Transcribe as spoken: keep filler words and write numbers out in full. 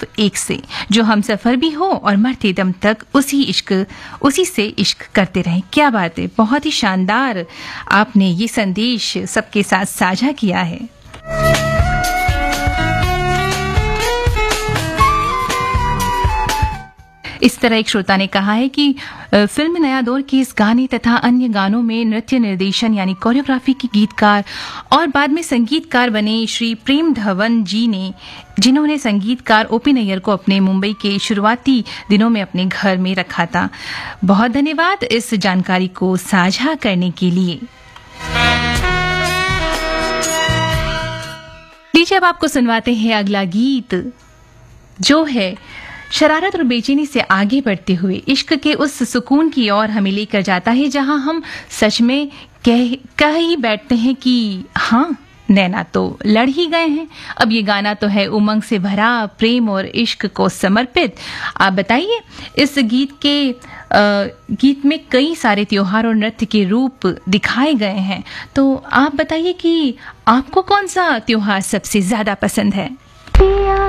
सिर्फ एक से, जो हम सफर भी हो और मरते दम तक उसी इश्क उसी से इश्क करते रहें। क्या बात है, बहुत ही शानदार आपने ये संदेश सबके साथ साझा किया है। इस तरह एक श्रोता ने कहा है कि फिल्म नया दौर के इस गाने तथा अन्य गानों में नृत्य निर्देशन यानी कोरियोग्राफी के गीतकार और बाद में संगीतकार बने श्री प्रेम धवन जी ने, जिन्होंने संगीतकार ओपी नैयर को अपने मुंबई के शुरुआती दिनों में अपने घर में रखा था। बहुत धन्यवाद इस जानकारी को साझा करने के लिए। लीजिए अब आपको सुनवाते हैं अगला गीत, जो है शरारत और बेचैनी से आगे बढ़ते हुए इश्क के उस सुकून की ओर हमें लेकर जाता है जहां हम सच में कह कह ही बैठते हैं कि हाँ, नैना तो लड़ ही गए हैं। अब ये गाना तो है उमंग से भरा, प्रेम और इश्क को समर्पित। आप बताइए, इस गीत के आ, गीत में कई सारे त्योहार और नृत्य के रूप दिखाए गए हैं, तो आप बताइए कि आपको कौन सा त्योहार सबसे ज्यादा पसंद है।